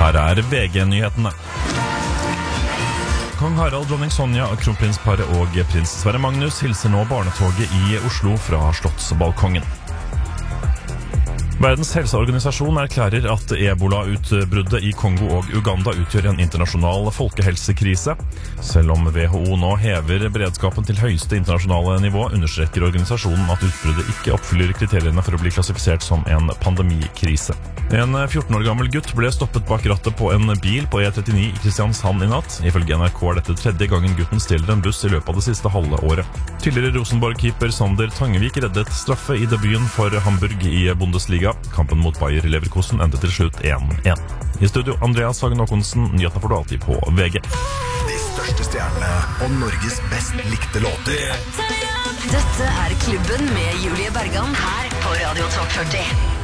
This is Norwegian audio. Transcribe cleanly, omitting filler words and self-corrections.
Her VG-nyhetene. Kong Harald, dronning Sonja, kronprinsparet og prins Sverre Magnus hilser nå barnetoget i Oslo fra Slottsbalkongen. Verdens helseorganisasjon erklærer at ebola-utbruddet i Kongo og Uganda utgjør en internasjonal folkehelsekrise. Selv om WHO nå hever beredskapen til høyeste internasjonale nivå, understreker organisasjonen at utbruddet ikke oppfyller kriteriene for å bli klassifisert som en pandemikrise. En 14 år gammel gutt ble stoppet bak rattet på en bil på E39 i Kristiansand i natt. Ifølge NRK er dette tredje gangen gutten stjeler en buss i løpet av det siste halve året. Tidligere Rosenborg-keeper Sander Tangevik reddet straffe i debuten for Hamburg i Bundesliga. Kampen mot Bayer Leverkusen endte til slutt 1-1. I studio Andreas Hagen Håkonsen, nyhetene får du alltid på VG. De største stjernene og Norges best likte låter. Dette er Klubben med Julie Bergan her på Radio Top 40.